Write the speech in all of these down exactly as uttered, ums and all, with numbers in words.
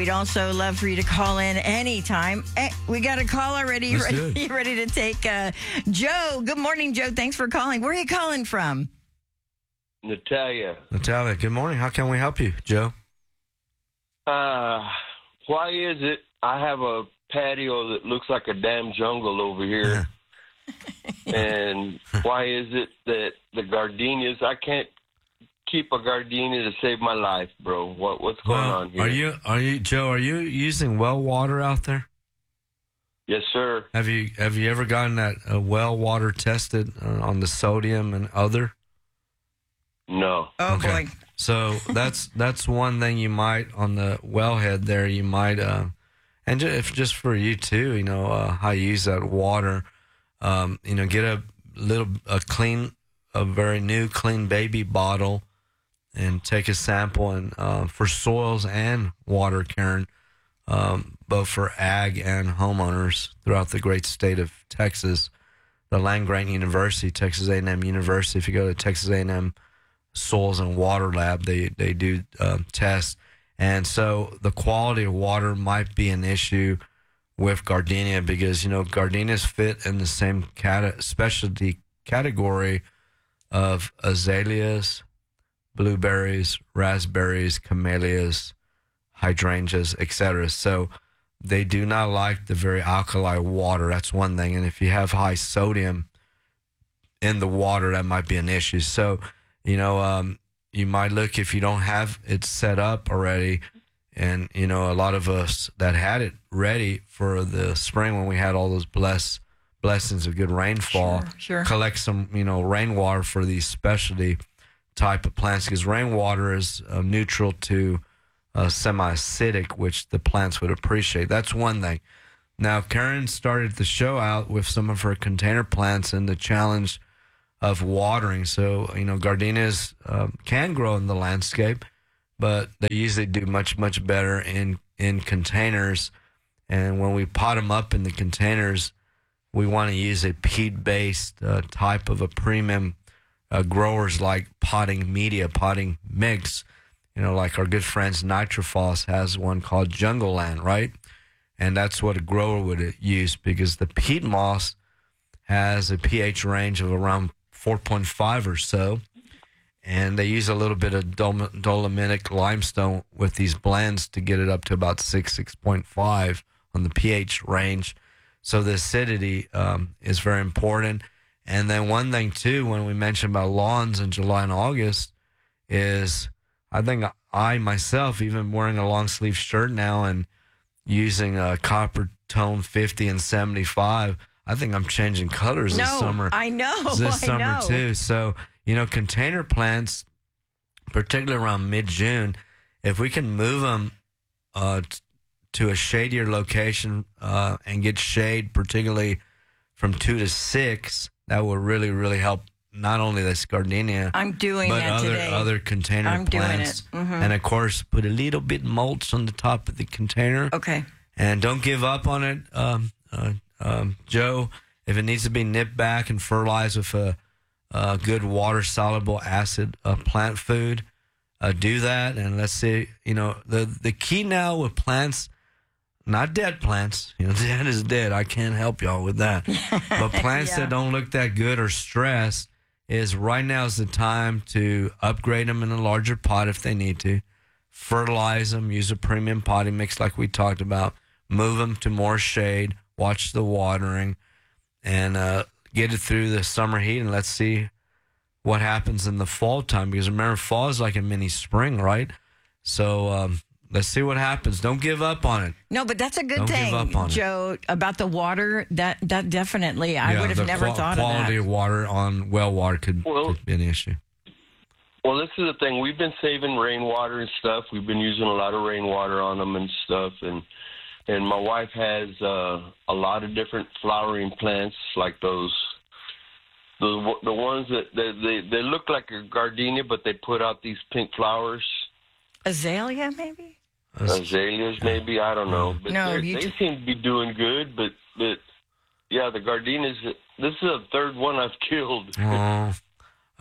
we'd also love for you to call in anytime. Hey, we got a call already. You Let's do ready, it. you ready to take uh, Joe? Good morning, Joe. Thanks for calling. Where are you calling from? Natalia. Natalia, good morning. How can we help you, Joe? Uh, why is it I have a patio that looks like a damn jungle over here? And why is it that the gardenias, I can't keep a gardenia to save my life, bro? What What's going Well, on here? Are you, are you, Joe? Are you using well water out there? Yes, sir. Have you Have you ever gotten that uh, well water tested uh, on the sodium and other? No. Oh, Okay. boy. So that's that's one thing you might on the wellhead there. You might, uh, and ju- if just for you too, you know uh, how you use that water. Um, you know, get a little a clean, a very new clean baby bottle, and take a sample. And uh, for soils and water, Karen, um, both for ag and homeowners throughout the great state of Texas, the Land Grant University, Texas A and M University. If you go to Texas A and M Soils and Water Lab, they they do uh, tests, and so the quality of water might be an issue with gardenia because you know gardenias fit in the same cat- specialty category of azaleas, blueberries, raspberries, camellias, hydrangeas, et cetera. So they do not like the very alkali water. That's one thing, and if you have high sodium in the water, that might be an issue. So you know, um, you might look if you don't have it set up already. And, you know, a lot of us that had it ready for the spring when we had all those bless, blessings of good rainfall, Sure, sure. collect some, you know, rainwater for these specialty type of plants because rainwater is uh, neutral to uh, semi-acidic, which the plants would appreciate. That's one thing. Now, Karen started the show out with some of her container plants and the challenge of watering. So, you know, gardenias uh, can grow in the landscape, but they usually do much, much better in, in containers. And when we pot them up in the containers, we want to use a peat-based uh, type of a premium uh, growers like potting media, potting mix. You know, like our good friends Nitrophos has one called Jungle Land, right? And that's what a grower would use because the peat moss has a pH range of around four point five or so, and they use a little bit of dol- dolomitic limestone with these blends to get it up to about six, six point five on the pH range. So the acidity um, is very important. And then one thing, too, when we mentioned about lawns in July and August is I think I myself, even wearing a long sleeve shirt now and using a copper tone fifty and seventy-five, I think I'm changing colors No, this summer. I know. This I summer know. too. So, you know, container plants, particularly around mid-June, if we can move them uh, t- to a shadier location uh, and get shade, particularly from two to six, that will really, really help not only this gardenia, I'm doing but that other today. other container I'm doing plants. it. Mhm. And of course, put a little bit mulch on the top of the container. Okay. And don't give up on it, um, uh, um, Joe. If it needs to be nipped back and fertilized with a, a good water-soluble acid uh, plant food, uh, do that. And let's see, you know, the, the key now with plants, not dead plants. You know, dead is dead. I can't help y'all with that. But plants Yeah. that don't look that good or stressed is right now is the time to upgrade them in a larger pot if they need to. Fertilize them, use a premium potting mix like we talked about. Move them to more shade, watch the watering, and uh, get it through the summer heat, and let's see what happens in the fall time. Because remember, fall is like a mini spring, right? So um, let's see what happens. Don't give up on it. No, but that's a good Don't give thing, up on it. Joe, about the water. That that definitely, I Yeah, would have the never qual- thought of that. quality of water on well water could, Well- could be an issue. Well, this is the thing. We've been saving rainwater and stuff. We've been using a lot of rainwater on them and stuff. And and my wife has uh, a lot of different flowering plants, like those, the the ones that they, they they look like a gardenia, but they put out these pink flowers. Azalea, maybe? Azaleas, maybe, I don't know. But No, they're- you they t- seem to be doing good. But but yeah, the gardenias. This is the third one I've killed. Oh,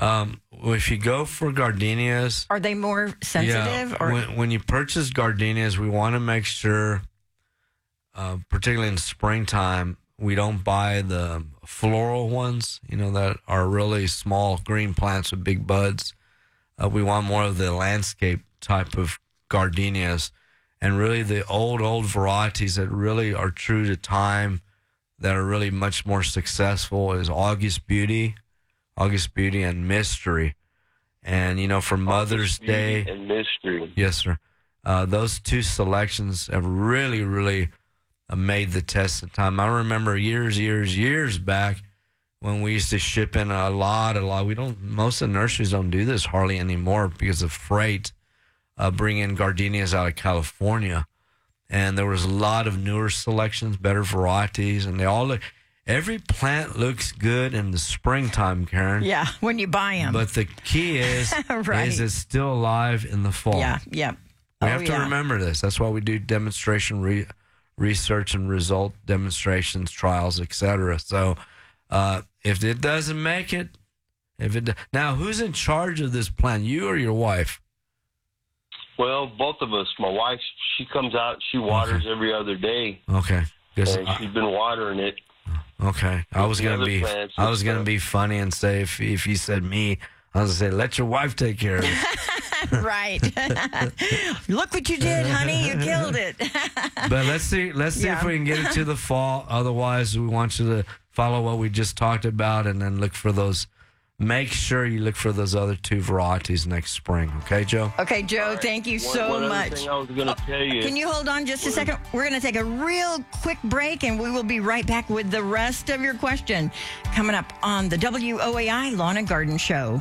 Um, if you go for gardenias, Are they more sensitive? yeah, or when, when you purchase gardenias, we want to make sure, uh, particularly in springtime, we don't buy the floral ones, you know, that are really small green plants with big buds. Uh, we want more of the landscape type of gardenias, and really the old, old varieties that really are true to time, that are really much more successful is August Beauty, August Beauty and Mystery. And, you know, for Mother's August Beauty Day. and Mystery. Yes, sir. Uh, those two selections have really, really uh, made the test of time. I remember years, years, years back when we used to ship in a lot, a lot. We don't, most of the nurseries don't do this hardly anymore because of freight, uh, bring in gardenias out of California. And there was a lot of newer selections, better varieties, and they all look, every plant looks good in the springtime, Karen. yeah, when you buy them. But the key is, Right. is it's still alive in the fall. yeah, yeah. We Oh, have to yeah. remember this. That's why we do demonstration re- research and result demonstrations, trials, et cetera. So uh, if it doesn't make it, if it now who's in charge of this plant, you or your wife? Well, both of us. My wife, she comes out, she waters every other day, Okay. 'Cause and I- she's been watering it. okay. I was the gonna other be plants I and was gonna stuff. be funny and say if if you said me, I was gonna say let your wife take care of it. Right. Look what you did, honey. You killed it. But let's see let's see if Yeah. we can get it to the fall. Otherwise, we want you to follow what we just talked about and then look for those. Make sure you look for those other two varieties next spring. Okay, Joe? Okay, Joe, thank you One- so one other much. thing I was going to tell you. Can you hold on just a second? We're going to take a real quick break, and we will be right back with the rest of your question coming up on the W O A I Lawn and Garden Show.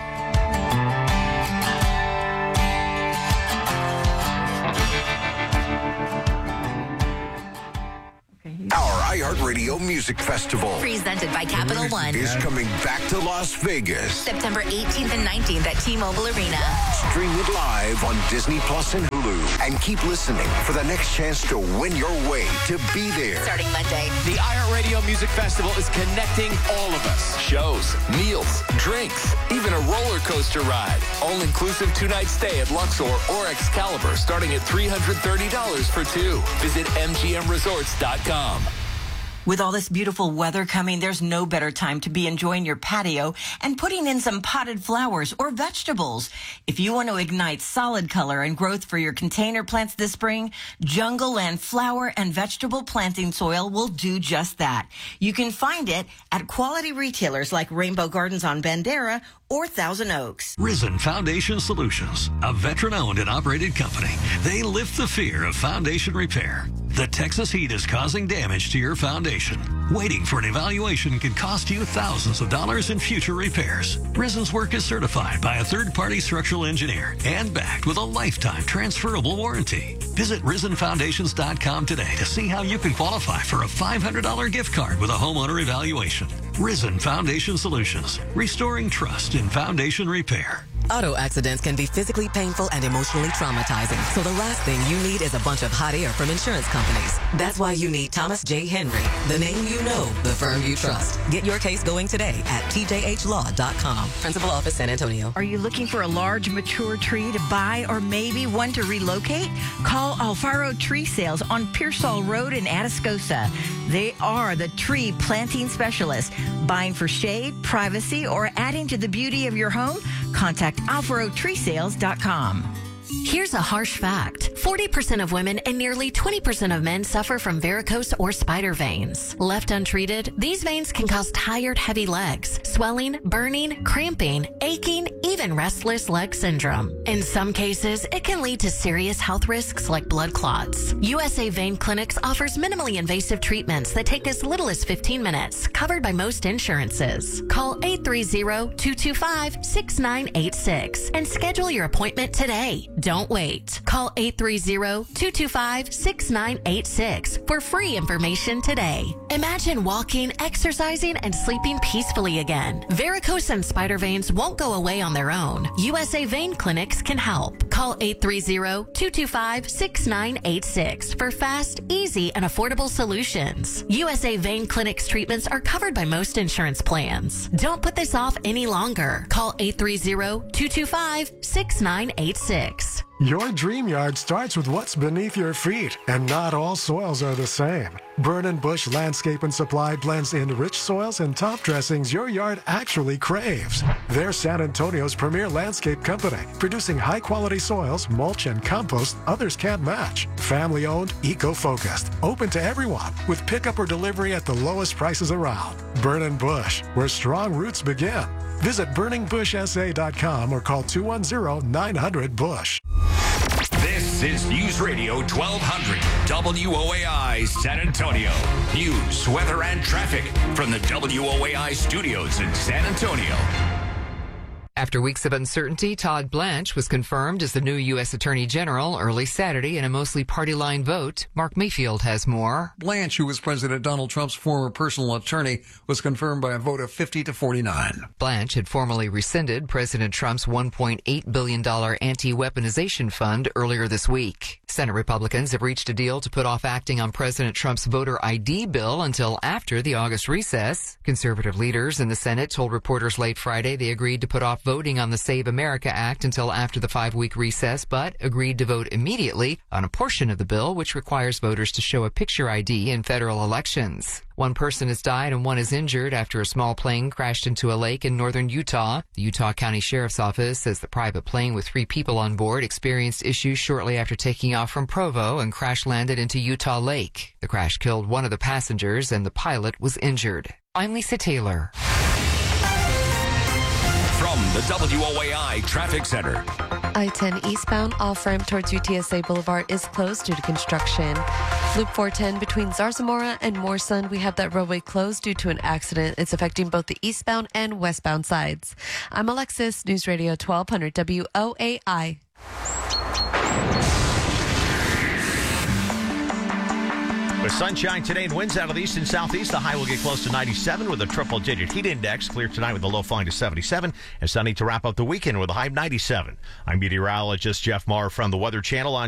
Our iHeartRadio Music Festival Presented by Capital One. is coming back to Las Vegas. September eighteenth and nineteenth at T-Mobile Arena. Stream it live on Disney Plus and Hulu. And keep listening for the next chance to win your way to be there. Starting Monday. The iHeartRadio Music Festival is connecting all of us. Shows, meals, drinks, even a roller coaster ride. All-inclusive two-night stay at Luxor or Excalibur starting at three hundred thirty dollars for two. Visit M G M resorts dot com. With all this beautiful weather coming, there's no better time to be enjoying your patio and putting in some potted flowers or vegetables. If you want to ignite solid color and growth for your container plants this spring, Jungle Land flower and vegetable planting soil will do just that. You can find it at quality retailers like Rainbow Gardens on Bandera or Thousand Oaks. Risen Foundation Solutions, a veteran-owned and operated company. They lift the fear of foundation repair. The Texas heat is causing damage to your foundation. Waiting for an evaluation can cost you thousands of dollars in future repairs. Risen's work is certified by a third-party structural engineer and backed with a lifetime transferable warranty. Visit risen foundations dot com today to see how you can qualify for a five hundred dollars gift card with a homeowner evaluation. Risen Foundation Solutions, restoring trust in foundation repair. Auto accidents can be physically painful and emotionally traumatizing. So the last thing you need is a bunch of hot air from insurance companies. That's why you need Thomas J. Henry, the name you know, the firm you trust. Get your case going today at T J H law dot com. Principal Office, San Antonio. Are you looking for a large, mature tree to buy or maybe one to relocate? Call Alfaro Tree Sales on Pearsall Road in Atascosa. They are the tree planting specialists. Buying for shade, privacy, or adding to the beauty of your home? Contact alfaro tree sales dot com. Here's a harsh fact. forty percent of women and nearly twenty percent of men suffer from varicose or spider veins. Left untreated, these veins can cause tired, heavy legs, swelling, burning, cramping, aching, even restless leg syndrome. In some cases, it can lead to serious health risks like blood clots. U S A Vein Clinics offers minimally invasive treatments that take as little as fifteen minutes, covered by most insurances. Call eight three zero, two two five, six nine eight six and schedule your appointment today. Don't wait. Call eight three zero, two two five, six nine eight six for free information today. Imagine walking, exercising, and sleeping peacefully again. Varicose and spider veins won't go away on their own. U S A Vein Clinics can help. Call Call eight three zero, two two five, six nine eight six for fast, easy, and affordable solutions. U S A Vein Clinic's treatments are covered by most insurance plans. Don't put this off any longer. Call eight three zero, two two five, six nine eight six. Your dream yard starts with what's beneath your feet, and not all soils are the same. Burn and Bush Landscape and Supply blends in rich soils and top dressings your yard actually craves. They're San Antonio's premier landscape company, producing high-quality soils, mulch, and compost others can't match. Family-owned, eco-focused, open to everyone, with pickup or delivery at the lowest prices around. Burn and Bush, where strong roots begin. Visit burning bush s a dot com or call two one zero, nine hundred, bush. This is News Radio twelve hundred W O A I San Antonio. News, weather, and traffic from the W O A I studios in San Antonio. After weeks of uncertainty, Todd Blanche was confirmed as the new U S Attorney General early Saturday in a mostly party-line vote. Mark Mayfield has more. Blanche, who was President Donald Trump's former personal attorney, was confirmed by a vote of fifty to forty-nine. Blanche had formally rescinded President Trump's one point eight billion dollars anti-weaponization fund earlier this week. Senate Republicans have reached a deal to put off acting on President Trump's voter I D bill until after the August recess. Conservative leaders in the Senate told reporters late Friday they agreed to put off voting on the Save America Act until after the five-week recess, but agreed to vote immediately on a portion of the bill which requires voters to show a picture I D in federal elections. One person has died and one is injured after a small plane crashed into a lake in northern Utah. The Utah County Sheriff's Office says the private plane with three people on board experienced issues shortly after taking off from Provo and crash-landed into Utah Lake. The crash killed one of the passengers and the pilot was injured. I'm Lisa Taylor. From the W O A I Traffic Center. I ten eastbound off-ramp towards U T S A Boulevard is closed due to construction. Loop four ten between Zarzamora and Morrison, we have that roadway closed due to an accident. It's affecting both the eastbound and westbound sides. I'm Alexis, News Radio twelve hundred W O A I. With sunshine today and winds out of the east and southeast, the high will get close to ninety-seven with a triple-digit heat index. Clear tonight with the low falling to seventy-seven, and sunny to wrap up the weekend with a high of ninety-seven. I'm meteorologist Jeff Maher from the Weather Channel on